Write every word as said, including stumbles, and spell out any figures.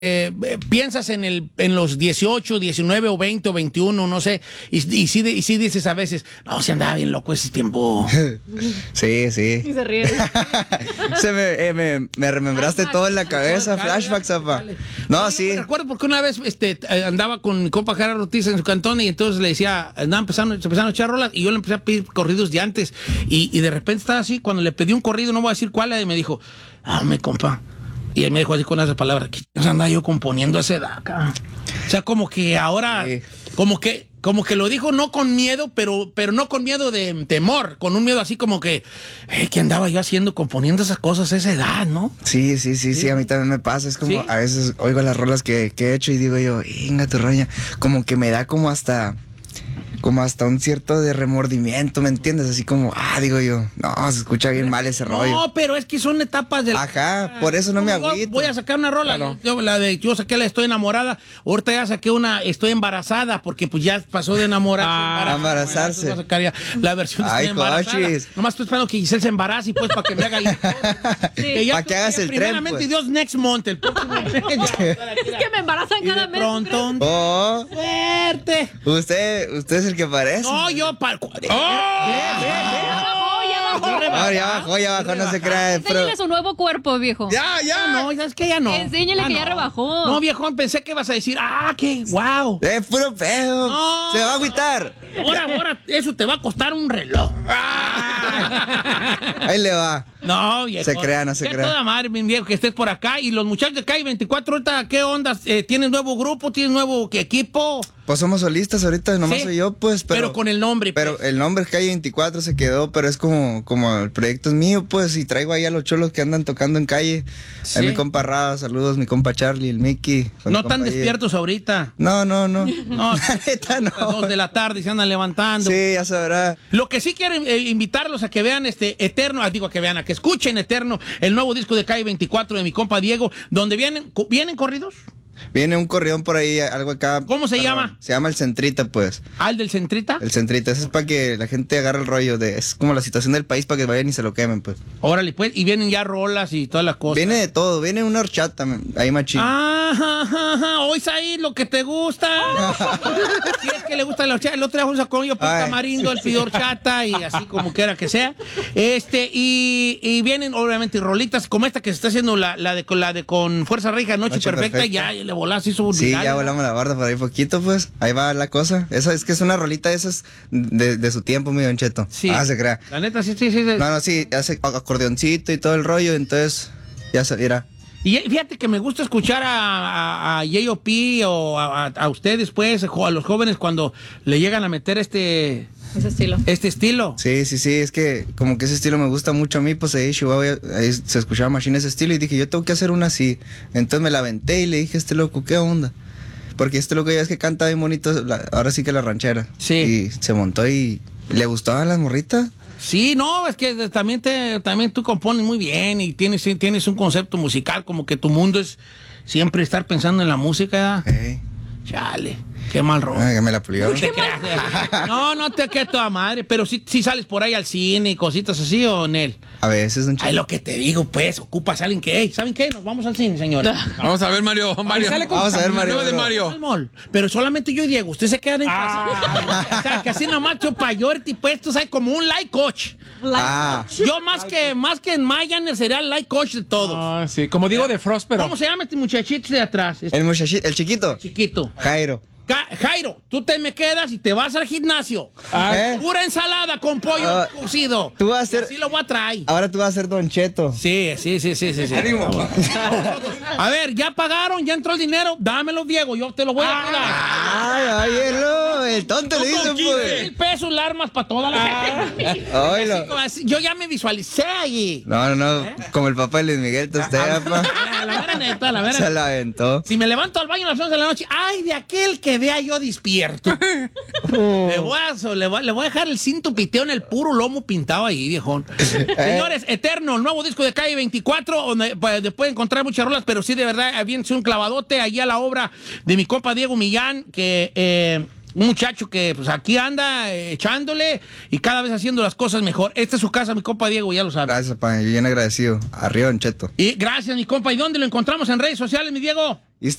Eh, eh, piensas en el en los dieciocho, diecinueve o veinte o veintiuno, no sé, y, y, sí, y sí dices a veces, no, se andaba bien loco ese tiempo. Sí, sí. Y se ríe. se me, eh, me, me remembraste todo en la cabeza, flashbacks, zapa. No, no, sí. Me recuerdo porque una vez este, andaba con mi compa Gerardo Ortiz en su cantón y entonces le decía, andaba empezando, se empezaron a echar rolas y yo le empecé a pedir corridos de antes y, y de repente estaba así, cuando le pedí un corrido, no voy a decir cuál, y me dijo, ah, me compa. Y él me dijo así con esas palabras, que andaba yo componiendo a esa edad acá. O sea, como que ahora, sí. como que como que lo dijo no con miedo, pero, pero no con miedo de temor, con un miedo así como que, eh, que andaba yo haciendo, componiendo esas cosas a esa edad, ¿no? Sí, sí, sí, sí, sí, a mí también me pasa. Es como, ¿sí? A veces oigo las rolas que, que he hecho y digo yo, inga tu roña, como que me da como hasta... como hasta un cierto de remordimiento, ¿me entiendes? Así como, ah, digo yo, no, se escucha bien mal ese no, rollo. No, pero es que son etapas de la... Ajá, por eso no me agüito. Voy a sacar una rola, claro. yo, la de, yo saqué la Estoy Enamorada, ahorita ya saqué una Estoy Embarazada, porque pues ya pasó de enamorarse ah, a embarazarse. Voy a sacar ya la versión de Ay, Estoy Embarazada. Cochis. Nomás estoy esperando que Giselle se embarace y pues para que me haga el... sí. Para que hagas el tren, primeramente pues. Dios next month, el próximo... Es que me embarazan cada mes. Pronto, oh. Suerte. Usted, usted es el que parece. No, yo para... ¡Oh! Ya bajó, ya bajó. No, ya bajó, ya bajó, no se crea. Enséñale su nuevo cuerpo, viejo. Ya, ya. No, ya es que ya no. Enséñale ya que no. ya rebajó. No, viejo, pensé que ibas a decir, ah, qué wow. Es puro pedo. No. Se va a agüitar. Ahora, ahora, eso te va a costar un reloj. Ahí le va. No, viejo. Se crea, no se ya crea. Toda madre, mi viejo, que estés por acá. Y los muchachos de Calle veinticuatro, ahorita, ¿qué onda? Eh, ¿Tienes nuevo grupo? ¿Tienes nuevo equipo? Pues somos solistas ahorita, nomás ¿sí? soy yo, pues. Pero, pero con el nombre, Pero pues. el nombre Calle veinticuatro se quedó, pero es como, como el proyecto es mío, pues, y traigo ahí a los cholos que andan tocando en calle. Sí. A mi compa Rada, saludos, mi compa Charlie, el Mickey. No tan despiertos ahorita. No, no, no. No, la neta, no. A las dos de la tarde se andan levantando. Sí, ya sabrá. Lo que sí quiero eh, invitarlos a que vean este Eterno, ah, digo a que vean, a que escuchen Eterno, el nuevo disco de Calle veinticuatro de mi compa Diego, donde vienen, ¿vienen corridos? Viene un corrión por ahí, algo acá. ¿Cómo se perdón, llama? Se llama El Centrita, pues. ¿Ah, el del Centrita? El Centrita, ese es para que la gente agarre el rollo de... Es como la situación del país para que vayan y se lo quemen, pues. Órale, pues, y vienen ya rolas y todas las cosas. Viene de todo, viene una horchata, ahí machín. Ah, ja, ja, ja. Hoy ahí lo que te gusta. Si es que le gusta la horchata, el otro día un sacón yo por tamarindo, el pidió horchata y así como quiera que sea. Este, y, y vienen obviamente rolitas como esta que se está haciendo la, la, de, la de con Fuerza Regia, Noche, Noche Perfecta, Perfecta, ya le volaste, hizo sí, ya volamos la barda por ahí poquito, pues. Ahí va la cosa. Esa es que es una rolita de esas de, de su tiempo, mi Don Cheto. Sí. Ah, se crea. La neta, sí, sí, sí. sí. No, no, sí, hace acordeoncito y todo el rollo, entonces ya se irá. Y fíjate que me gusta escuchar a, a, a J O P o a, a, a ustedes, pues, a los jóvenes cuando le llegan a meter este... Ese estilo. Este estilo. Sí, sí, sí, es que como que ese estilo me gusta mucho a mí, pues ahí, Chihuahua, ahí se escuchaba machine ese estilo y dije, yo tengo que hacer una así. Entonces me la aventé y le dije a este loco, ¿qué onda? Porque este loco ya es que canta bien bonito, la, ahora sí que la ranchera. Sí. Y se montó y le gustaban las morritas. Sí, no, es que también te, también tú compones muy bien y tienes, tienes un concepto musical, como que tu mundo es siempre estar pensando en la música. Hey. Chale, qué mal rollo. Ah, que me la pulió. No te creas. No, no te quedas toda madre, pero sí, sí sales por ahí al cine y cositas así, ¿o Nel? A veces, don Chico. Ay, lo que te digo, pues, ocupas a alguien que, hey, ¿saben qué? Nos vamos al cine, señores. Vamos a ver, Mario. Mario. Vamos a ver, Mario. De Mario. Pero solamente yo y Diego, usted se quedan en casa. Ah. O sea, que así nomás yo para yo y pues, tú sabes, como un life coach. Ah. Yo más que, más que en Mayaner sería el life coach de todos. Ah, sí, como digo de Frost, pero... ¿Cómo se llama este muchachito de atrás? Este El muchachito, el chiquito. chiquito. Jairo. Jairo, tú te me quedas y te vas al gimnasio. ¿Eh? Pura ensalada con pollo uh, cocido. Tú vas a ser... Así lo voy a traer. Ahora tú vas a ser Don Cheto. Sí, sí, sí, sí, sí. sí. A ver, ya pagaron, ya entró el dinero. Dámelo, Diego, yo te lo voy a cuidar. Ay, ay, el, el tonto le hizo, pues. Mil pesos las armas para toda la gente. Ay, Así como así, yo ya me visualicé allí. No, no, no. ¿Eh? Como el papá de Luis Miguel, usted, papá. La, la vera neta, la vera. Se la aventó. Si me levanto al baño a las once de la noche, ay, de aquel que vea yo despierto. Oh. Le, voy a, le, voy, le voy a dejar el cinto piteo en el puro lomo pintado ahí, viejón. Señores, Eterno, el nuevo disco de Calle veinticuatro, donde pues, puede encontrar muchas rolas, pero sí, de verdad, bien, un clavadote allí a la obra de mi compa Diego Millán, que... Eh, Un muchacho que pues aquí anda eh, echándole y cada vez haciendo las cosas mejor. Esta es su casa, mi compa Diego, ya lo sabe. Gracias, papá, bien agradecido. Arriba, Don Cheto. Y gracias, mi compa. ¿Y dónde lo encontramos en redes sociales, mi Diego?